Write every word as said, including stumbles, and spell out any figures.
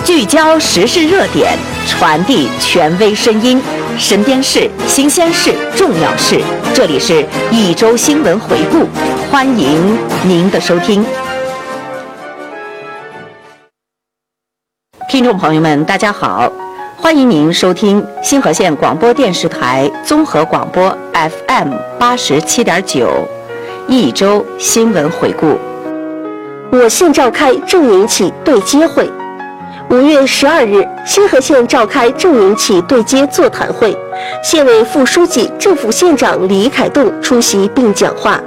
聚焦时事热点，传递权威声音，身边事、新鲜事、重要事，这里是一周新闻回顾，欢迎您的收听。听众朋友们，大家好，欢迎您收听新河县广播电视台综合广播 F M 八十七点九，一周新闻回顾。 我县召开正民企对接会。五月十二日，新河县召开正民企对接座谈会，县委副书记、正副县长李凯栋出席并讲话。